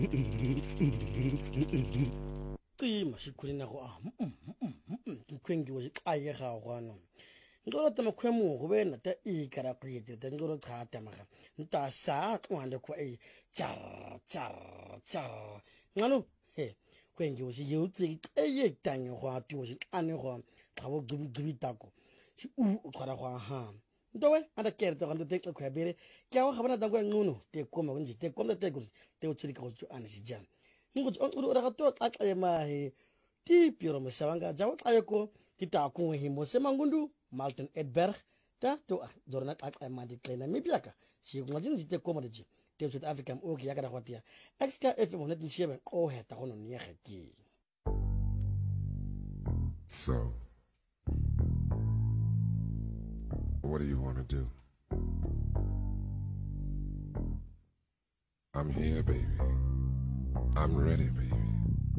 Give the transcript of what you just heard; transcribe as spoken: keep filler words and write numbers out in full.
Qima shikhulina go a mkhwengi wo xixaye ga gwana ngolo tama khwemu go bena ta ikara go yete ta ngolo khata maga nta sa kwande ko e char char char ngalo he khwengi wo shi yutsi eye tanyo go ati wo shi ane go ga bo gbi gbi tako shi u khara go ha ntowe anda kerta go te ko bere kya go ga bana tangwa ngunu te koma go nji te koma te go te o tsiri ka go ane shi jam ngo o ra ga to ka ka ma he ti piro mo sawanga jaw ka ko ti ta ko hi mo se mangundu Malten Edberg ta to dorna ka ka ma di kleina mi biaka si go ngajin ti te koma de ji te South Africa o ki ya ka ga tia extra F M net ni shebe o he ta go no ni ga ki. So what do you want to do? I'm here, baby. I'm ready, baby.